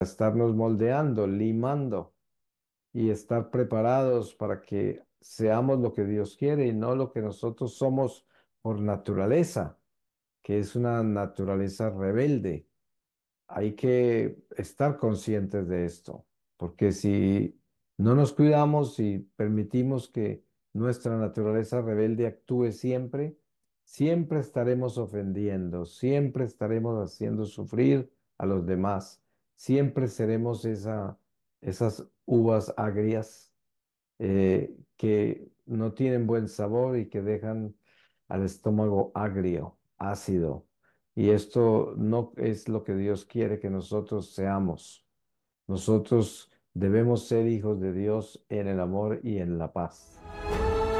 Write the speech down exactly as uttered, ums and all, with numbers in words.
estarnos moldeando, limando y estar preparados para que seamos lo que Dios quiere y no lo que nosotros somos por naturaleza, que es una naturaleza rebelde. Hay que estar conscientes de esto, porque si no nos cuidamos y permitimos que nuestra naturaleza rebelde actúe siempre, siempre estaremos ofendiendo, siempre estaremos haciendo sufrir a los demás, siempre seremos esa, esas uvas agrias eh, que no tienen buen sabor y que dejan al estómago agrio, ácido. Y esto no es lo que Dios quiere que nosotros seamos. Nosotros debemos ser hijos de Dios en el amor y en la paz.